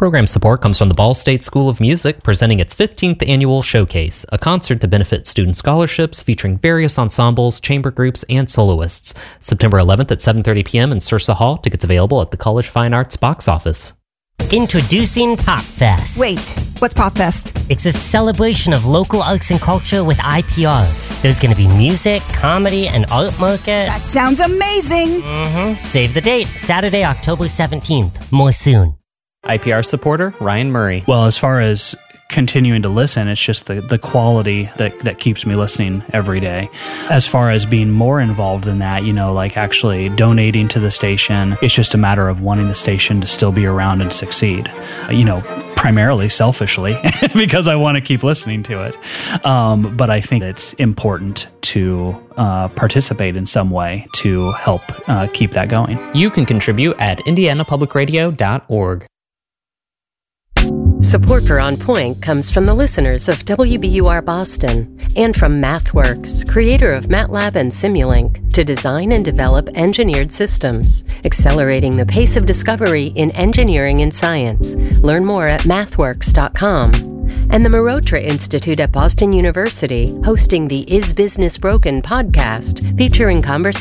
Program support comes from the Ball State School of Music, presenting its 15th annual Showcase, a concert to benefit student scholarships featuring various ensembles, chamber groups, and soloists. September 11th at 7:30 p.m. in Sursa Hall. Tickets available at the College Fine Arts box office. Introducing PopFest. Wait, what's PopFest? It's a celebration of local arts and culture with IPR. There's going to be music, comedy, and art market. That sounds amazing! Save the date, Saturday, October 17th. More soon. IPR supporter, Ryan Murray. Well, as far as continuing to listen, it's just the quality that keeps me listening every day. As far as being more involved in that, like actually donating to the station, it's just a matter of wanting the station to still be around and succeed. Primarily selfishly, because I want to keep listening to it. But I think it's important to participate in some way to help keep that going. You can contribute at indianapublicradio.org. Support for On Point comes from the listeners of WBUR Boston and from MathWorks, creator of MATLAB and Simulink, to design and develop engineered systems, accelerating the pace of discovery in engineering and science. Learn more at mathworks.com. And the Marotra Institute at Boston University, hosting the Is Business Broken podcast, featuring conversations